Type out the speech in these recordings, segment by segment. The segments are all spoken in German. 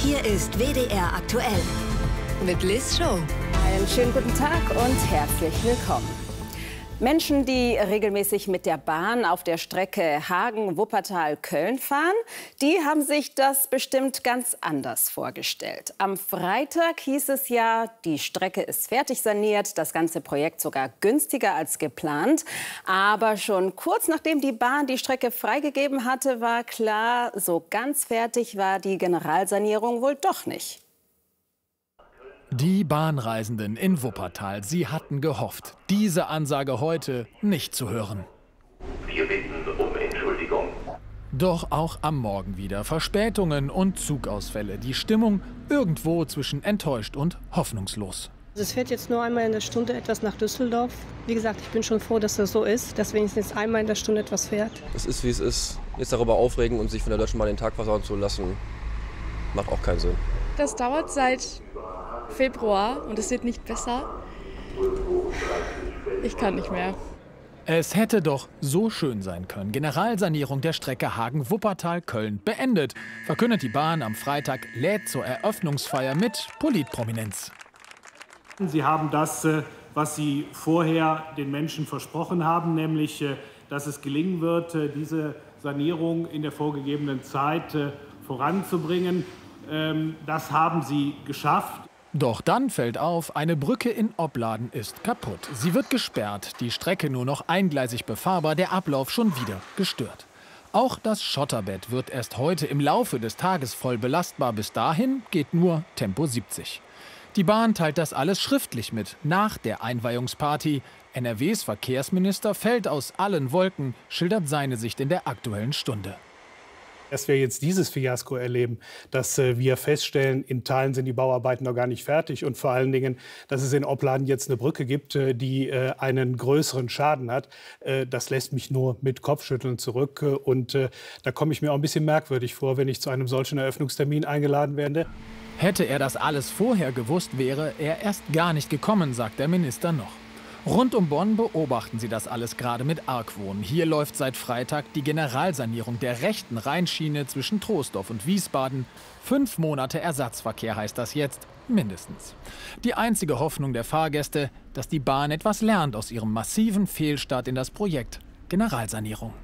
Hier ist WDR aktuell mit Liz Show. Einen schönen guten Tag und herzlich willkommen. Menschen, die regelmäßig mit der Bahn auf der Strecke Hagen-Wuppertal-Köln fahren, die haben sich das bestimmt ganz anders vorgestellt. Am Freitag hieß es ja, die Strecke ist fertig saniert, das ganze Projekt sogar günstiger als geplant. Aber schon kurz nachdem die Bahn die Strecke freigegeben hatte, war klar, so ganz fertig war die Generalsanierung wohl doch nicht. Die Bahnreisenden in Wuppertal, sie hatten gehofft, diese Ansage heute nicht zu hören. Wir bitten um Entschuldigung. Doch auch am Morgen wieder Verspätungen und Zugausfälle. Die Stimmung irgendwo zwischen enttäuscht und hoffnungslos. Es fährt jetzt nur einmal in der Stunde etwas nach Düsseldorf. Wie gesagt, ich bin schon froh, dass das so ist, dass wenigstens einmal in der Stunde etwas fährt. Es ist, wie es ist. Jetzt darüber aufregen und sich von der Deutschen Bahn den Tag versauen zu lassen, macht auch keinen Sinn. Das dauert seit Februar und es wird nicht besser. Ich kann nicht mehr. Es hätte doch so schön sein können. Generalsanierung der Strecke Hagen-Wuppertal-Köln beendet, verkündet die Bahn am Freitag, lädt zur Eröffnungsfeier mit Politprominenz. Sie haben das, was Sie vorher den Menschen versprochen haben, nämlich, dass es gelingen wird, diese Sanierung in der vorgegebenen Zeit voranzubringen. Das haben Sie geschafft. Doch dann fällt auf, eine Brücke in Opladen ist kaputt. Sie wird gesperrt, die Strecke nur noch eingleisig befahrbar, der Ablauf schon wieder gestört. Auch das Schotterbett wird erst heute im Laufe des Tages voll belastbar. Bis dahin geht nur Tempo 70. Die Bahn teilt das alles schriftlich mit, nach der Einweihungsparty. NRWs Verkehrsminister fällt aus allen Wolken, schildert seine Sicht in der Aktuellen Stunde. Dass wir jetzt dieses Fiasko erleben, dass wir feststellen, in Teilen sind die Bauarbeiten noch gar nicht fertig und vor allen Dingen, dass es in Opladen jetzt eine Brücke gibt, die einen größeren Schaden hat, das lässt mich nur mit Kopfschütteln zurück. Und da komme ich mir auch ein bisschen merkwürdig vor, wenn ich zu einem solchen Eröffnungstermin eingeladen werde. Hätte er das alles vorher gewusst, wäre er erst gar nicht gekommen, sagt der Minister noch. Rund um Bonn beobachten sie das alles gerade mit Argwohn. Hier läuft seit Freitag die Generalsanierung der rechten Rheinschiene zwischen Troisdorf und Wiesbaden. 5 Monate Ersatzverkehr heißt das jetzt, mindestens. Die einzige Hoffnung der Fahrgäste, dass die Bahn etwas lernt aus ihrem massiven Fehlstart in das Projekt Generalsanierung.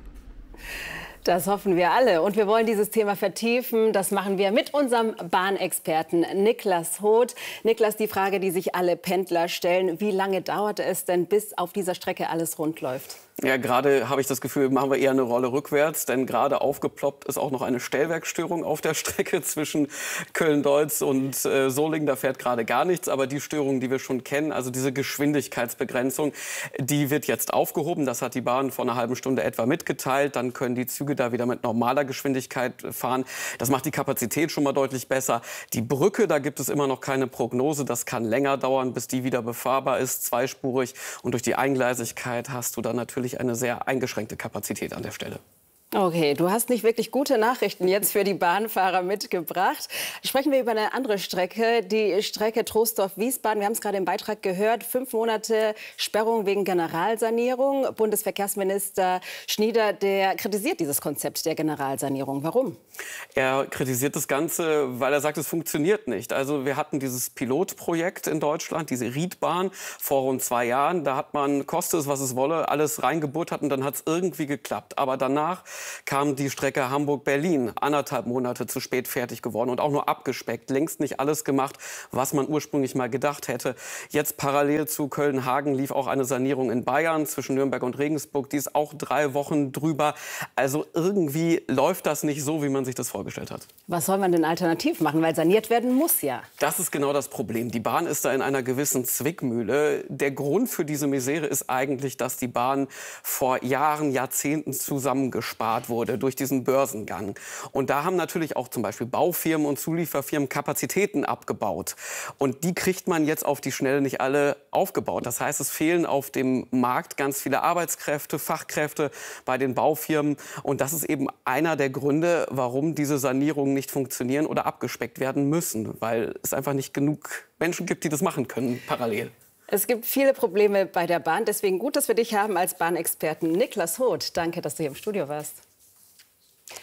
Das hoffen wir alle. Und wir wollen dieses Thema vertiefen. Das machen wir mit unserem Bahnexperten Niklas Hoth. Niklas, die Frage, die sich alle Pendler stellen: Wie lange dauert es denn, bis auf dieser Strecke alles rund läuft? Ja, gerade habe ich das Gefühl, machen wir eher eine Rolle rückwärts, denn gerade aufgeploppt ist auch noch eine Stellwerkstörung auf der Strecke zwischen Köln-Deutz und Solingen. Da fährt gerade gar nichts, aber die Störung, die wir schon kennen, also diese Geschwindigkeitsbegrenzung, die wird jetzt aufgehoben. Das hat die Bahn vor einer halben Stunde etwa mitgeteilt. Dann können die Züge da wieder mit normaler Geschwindigkeit fahren. Das macht die Kapazität schon mal deutlich besser. Die Brücke, da gibt es immer noch keine Prognose. Das kann länger dauern, bis die wieder befahrbar ist, zweispurig. Und durch die Eingleisigkeit hast du dann natürlich eine sehr eingeschränkte Kapazität an der Stelle. Okay, du hast nicht wirklich gute Nachrichten jetzt für die Bahnfahrer mitgebracht. Sprechen wir über eine andere Strecke, die Strecke Troisdorf-Wiesbaden. Wir haben es gerade im Beitrag gehört, 5 Monate Sperrung wegen Generalsanierung. Bundesverkehrsminister Schnieder, der kritisiert dieses Konzept der Generalsanierung. Warum? Er kritisiert das Ganze, weil er sagt, es funktioniert nicht. Also wir hatten dieses Pilotprojekt in Deutschland, diese Riedbahn, vor rund 2 Jahren. Da hat man, koste es, was es wolle, alles reingebuttert und dann hat es irgendwie geklappt. Aber danach kam die Strecke Hamburg-Berlin, 1,5 Monate zu spät fertig geworden und auch nur abgespeckt. Längst nicht alles gemacht, was man ursprünglich mal gedacht hätte. Jetzt parallel zu Köln-Hagen lief auch eine Sanierung in Bayern zwischen Nürnberg und Regensburg. Die ist auch 3 Wochen drüber. Also irgendwie läuft das nicht so, wie man sich das vorgestellt hat. Was soll man denn alternativ machen? Weil saniert werden muss ja. Das ist genau das Problem. Die Bahn ist da in einer gewissen Zwickmühle. Der Grund für diese Misere ist eigentlich, dass die Bahn vor Jahren, Jahrzehnten zusammengespart wurde durch diesen Börsengang. Und da haben natürlich auch zum Beispiel Baufirmen und Zulieferfirmen Kapazitäten abgebaut. Und die kriegt man jetzt auf die Schnelle nicht alle aufgebaut. Das heißt, es fehlen auf dem Markt ganz viele Arbeitskräfte, Fachkräfte bei den Baufirmen. Und das ist eben einer der Gründe, warum diese Sanierungen nicht funktionieren oder abgespeckt werden müssen. Weil es einfach nicht genug Menschen gibt, die das machen können parallel. Es gibt viele Probleme bei der Bahn. Deswegen gut, dass wir dich haben als Bahnexperten. Niklas Hoth, danke, dass du hier im Studio warst.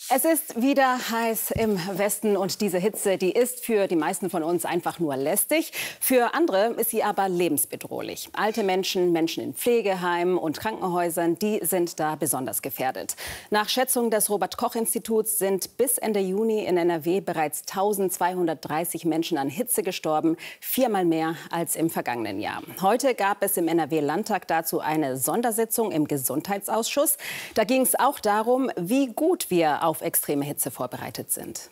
Es ist wieder heiß im Westen und diese Hitze, die ist für die meisten von uns einfach nur lästig. Für andere ist sie aber lebensbedrohlich. Alte Menschen, Menschen in Pflegeheimen und Krankenhäusern, die sind da besonders gefährdet. Nach Schätzung des Robert-Koch-Instituts sind bis Ende Juni in NRW bereits 1230 Menschen an Hitze gestorben, 4-mal mehr als im vergangenen Jahr. Heute gab es im NRW-Landtag dazu eine Sondersitzung im Gesundheitsausschuss. Da ging es auch darum, wie gut wir auf extreme Hitze vorbereitet sind.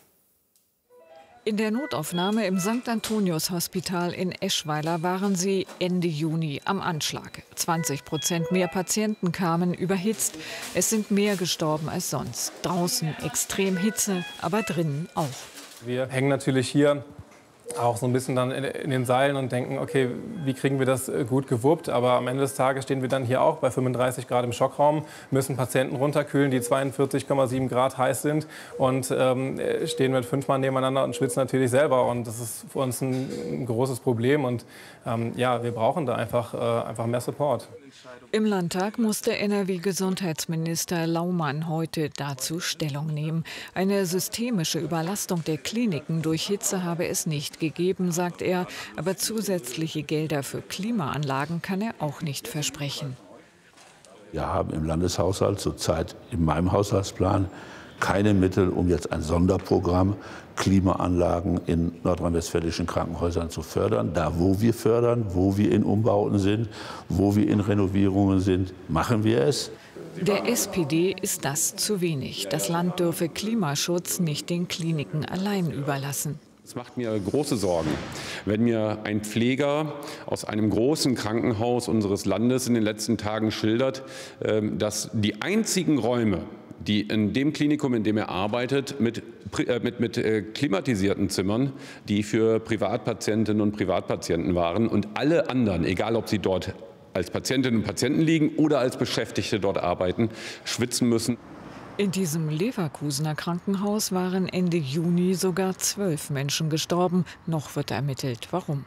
In der Notaufnahme im St. Antonius-Hospital in Eschweiler waren sie Ende Juni am Anschlag. 20% mehr Patienten kamen überhitzt. Es sind mehr gestorben als sonst. Draußen extrem Hitze, aber drinnen auch. Wir hängen natürlich hier auch so ein bisschen dann in den Seilen und denken, okay, wie kriegen wir das gut gewuppt? Aber am Ende des Tages stehen wir dann hier auch bei 35 Grad im Schockraum, müssen Patienten runterkühlen, die 42,7 Grad heiß sind und stehen mit 5 Mann nebeneinander und schwitzen natürlich selber. Und das ist für uns ein großes Problem. Und ja, wir brauchen da einfach mehr Support. Im Landtag musste NRW-Gesundheitsminister Laumann heute dazu Stellung nehmen. Eine systemische Überlastung der Kliniken durch Hitze habe es nicht gegeben, sagt er. Aber zusätzliche Gelder für Klimaanlagen kann er auch nicht versprechen. Wir haben im Landeshaushalt zurzeit in meinem Haushaltsplan keine Mittel, um jetzt ein Sonderprogramm Klimaanlagen in nordrhein-westfälischen Krankenhäusern zu fördern. Da, wo wir fördern, wo wir in Umbauten sind, wo wir in Renovierungen sind, machen wir es. Der SPD ist das zu wenig. Das Land dürfe Klimaschutz nicht den Kliniken allein überlassen. Es macht mir große Sorgen, wenn mir ein Pfleger aus einem großen Krankenhaus unseres Landes in den letzten Tagen schildert, dass die einzigen Räume, die in dem Klinikum, in dem er arbeitet, mit klimatisierten Zimmern, die für Privatpatientinnen und Privatpatienten waren und alle anderen, egal ob sie dort als Patientinnen und Patienten liegen oder als Beschäftigte dort arbeiten, schwitzen müssen. In diesem Leverkusener Krankenhaus waren Ende Juni sogar 12 Menschen gestorben. Noch wird ermittelt, warum.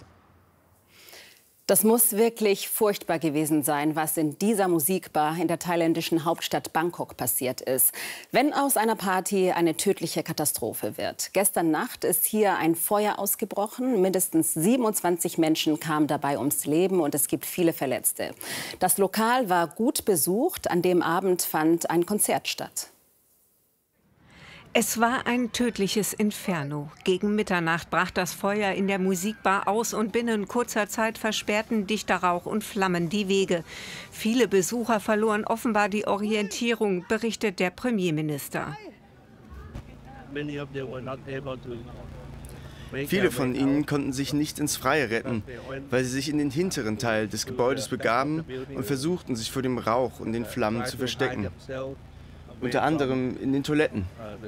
Das muss wirklich furchtbar gewesen sein, was in dieser Musikbar in der thailändischen Hauptstadt Bangkok passiert ist. Wenn aus einer Party eine tödliche Katastrophe wird. Gestern Nacht ist hier ein Feuer ausgebrochen. Mindestens 27 Menschen kamen dabei ums Leben und es gibt viele Verletzte. Das Lokal war gut besucht. An dem Abend fand ein Konzert statt. Es war ein tödliches Inferno. Gegen Mitternacht brach das Feuer in der Musikbar aus und binnen kurzer Zeit versperrten dichter Rauch und Flammen die Wege. Viele Besucher verloren offenbar die Orientierung, berichtet der Premierminister. Viele von ihnen konnten sich nicht ins Freie retten, weil sie sich in den hinteren Teil des Gebäudes begaben und versuchten, sich vor dem Rauch und den Flammen zu verstecken. Unter anderem in den Toiletten.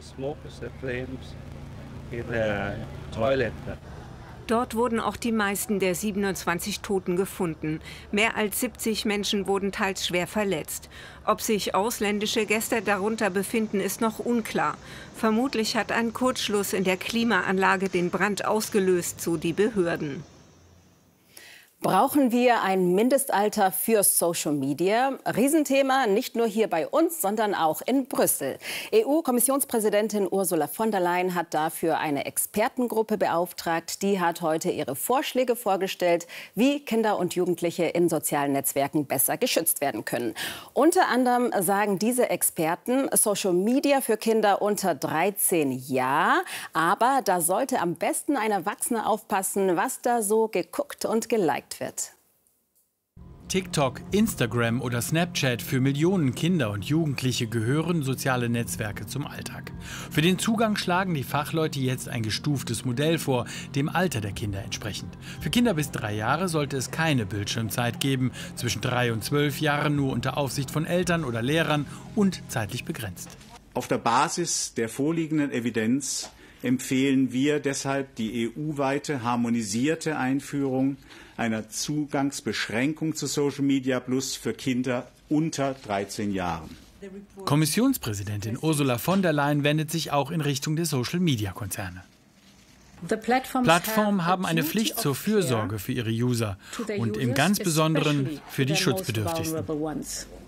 Dort wurden auch die meisten der 27 Toten gefunden. Mehr als 70 Menschen wurden teils schwer verletzt. Ob sich ausländische Gäste darunter befinden, ist noch unklar. Vermutlich hat ein Kurzschluss in der Klimaanlage den Brand ausgelöst, so die Behörden. Brauchen wir ein Mindestalter für Social Media? Riesenthema, nicht nur hier bei uns, sondern auch in Brüssel. EU-Kommissionspräsidentin Ursula von der Leyen hat dafür eine Expertengruppe beauftragt. Die hat heute ihre Vorschläge vorgestellt, wie Kinder und Jugendliche in sozialen Netzwerken besser geschützt werden können. Unter anderem sagen diese Experten, Social Media für Kinder unter 13 ja, aber da sollte am besten ein Erwachsener aufpassen, was da so geguckt und geliked wird. TikTok, Instagram oder Snapchat, für Millionen Kinder und Jugendliche gehören soziale Netzwerke zum Alltag. Für den Zugang schlagen die Fachleute jetzt ein gestuftes Modell vor, dem Alter der Kinder entsprechend. Für Kinder bis 3 Jahre sollte es keine Bildschirmzeit geben, zwischen 3 und 12 Jahren nur unter Aufsicht von Eltern oder Lehrern und zeitlich begrenzt. Auf der Basis der vorliegenden Evidenz empfehlen wir deshalb die EU-weite harmonisierte Einführung einer Zugangsbeschränkung zu Social Media Plus für Kinder unter 13 Jahren. Kommissionspräsidentin Ursula von der Leyen wendet sich auch in Richtung der Social-Media-Konzerne. Plattformen haben eine Pflicht zur Fürsorge für ihre User und im ganz Besonderen für die Schutzbedürftigsten.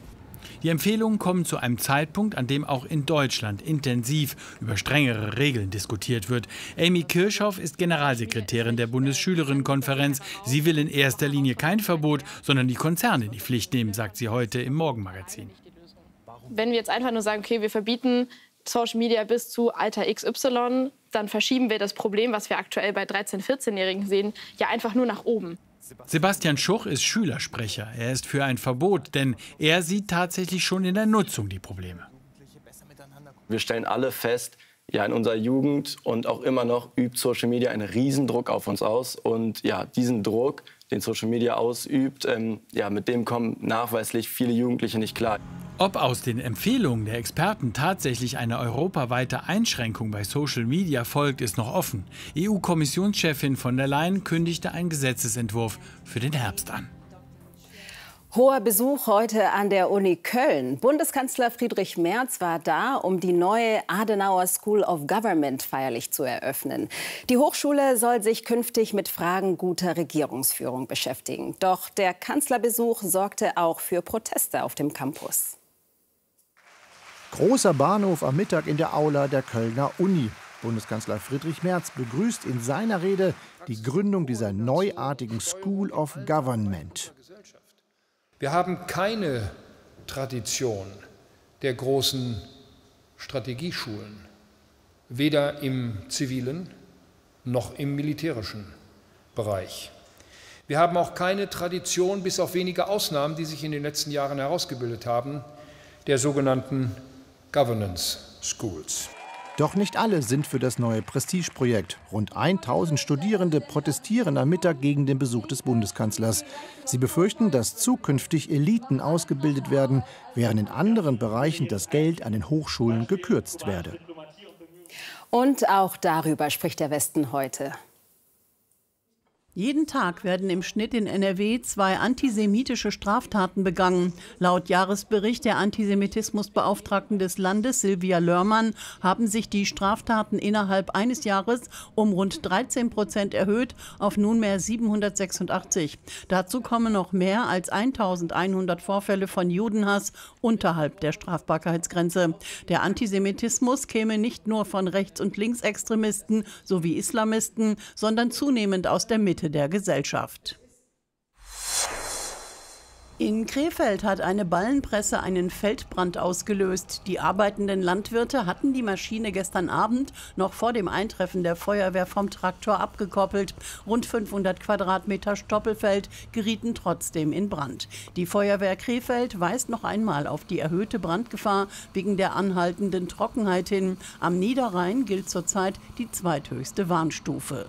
Die Empfehlungen kommen zu einem Zeitpunkt, an dem auch in Deutschland intensiv über strengere Regeln diskutiert wird. Amy Kirchhoff ist Generalsekretärin der Bundesschülerinnenkonferenz. Sie will in erster Linie kein Verbot, sondern die Konzerne in die Pflicht nehmen, sagt sie heute im Morgenmagazin. Wenn wir jetzt einfach nur sagen, okay, wir verbieten Social Media bis zu Alter XY, dann verschieben wir das Problem, was wir aktuell bei 13-, 14-Jährigen sehen, ja einfach nur nach oben. Sebastian Schuch ist Schülersprecher. Er ist für ein Verbot, denn er sieht tatsächlich schon in der Nutzung die Probleme. Wir stellen alle fest, ja, in unserer Jugend und auch immer noch übt Social Media einen Riesendruck auf uns aus. Und ja, diesen Druck, den Social Media ausübt, mit dem kommen nachweislich viele Jugendliche nicht klar. Ob aus den Empfehlungen der Experten tatsächlich eine europaweite Einschränkung bei Social Media folgt, ist noch offen. EU-Kommissionschefin von der Leyen kündigte einen Gesetzesentwurf für den Herbst an. Hoher Besuch heute an der Uni Köln. Bundeskanzler Friedrich Merz war da, um die neue Adenauer School of Government feierlich zu eröffnen. Die Hochschule soll sich künftig mit Fragen guter Regierungsführung beschäftigen. Doch der Kanzlerbesuch sorgte auch für Proteste auf dem Campus. Großer Bahnhof am Mittag in der Aula der Kölner Uni. Bundeskanzler Friedrich Merz begrüßt in seiner Rede die Gründung dieser neuartigen School of Government. Wir haben keine Tradition der großen Strategieschulen, weder im zivilen noch im militärischen Bereich. Wir haben auch keine Tradition, bis auf wenige Ausnahmen, die sich in den letzten Jahren herausgebildet haben, der sogenannten Governance Schools. Doch nicht alle sind für das neue Prestigeprojekt. Rund 1000 Studierende protestieren am Mittag gegen den Besuch des Bundeskanzlers. Sie befürchten, dass zukünftig Eliten ausgebildet werden, während in anderen Bereichen das Geld an den Hochschulen gekürzt werde. Und auch darüber spricht der Westen heute. Jeden Tag werden im Schnitt in NRW 2 antisemitische Straftaten begangen. Laut Jahresbericht der Antisemitismusbeauftragten des Landes, Silvia Lörmann, haben sich die Straftaten innerhalb eines Jahres um rund 13% erhöht auf nunmehr 786. Dazu kommen noch mehr als 1100 Vorfälle von Judenhass unterhalb der Strafbarkeitsgrenze. Der Antisemitismus käme nicht nur von Rechts- und Linksextremisten sowie Islamisten, sondern zunehmend aus der Mitte der Gesellschaft. In Krefeld hat eine Ballenpresse einen Feldbrand ausgelöst. Die arbeitenden Landwirte hatten die Maschine gestern Abend noch vor dem Eintreffen der Feuerwehr vom Traktor abgekoppelt. Rund 500 Quadratmeter Stoppelfeld gerieten trotzdem in Brand. Die Feuerwehr Krefeld weist noch einmal auf die erhöhte Brandgefahr wegen der anhaltenden Trockenheit hin. Am Niederrhein gilt zurzeit die zweithöchste Warnstufe.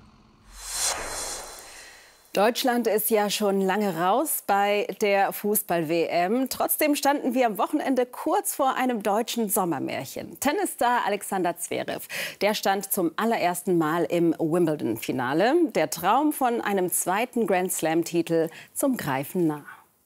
Deutschland ist ja schon lange raus bei der Fußball-WM. Trotzdem standen wir am Wochenende kurz vor einem deutschen Sommermärchen. Tennisstar Alexander Zverev, der stand zum allerersten Mal im Wimbledon-Finale. Der Traum von einem zweiten Grand-Slam-Titel zum Greifen nah.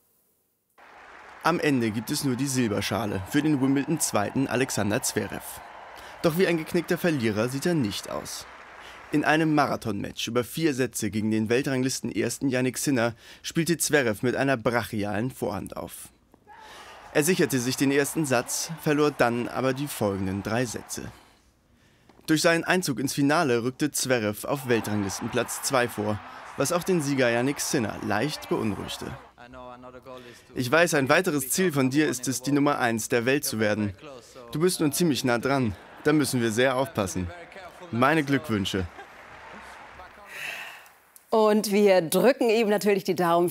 Am Ende gibt es nur die Silberschale für den Wimbledon-Zweiten Alexander Zverev. Doch wie ein geknickter Verlierer sieht er nicht aus. In einem Marathon-Match über 4 Sätze gegen den Weltranglisten-Ersten Jannik Sinner spielte Zverev mit einer brachialen Vorhand auf. Er sicherte sich den ersten Satz, verlor dann aber die folgenden 3 Sätze. Durch seinen Einzug ins Finale rückte Zverev auf Weltranglistenplatz 2 vor, was auch den Sieger Jannik Sinner leicht beunruhigte. Ich weiß, ein weiteres Ziel von dir ist es, die Nummer 1 der Welt zu werden. Du bist nun ziemlich nah dran, da müssen wir sehr aufpassen. Meine Glückwünsche. Und wir drücken ihm natürlich die Daumen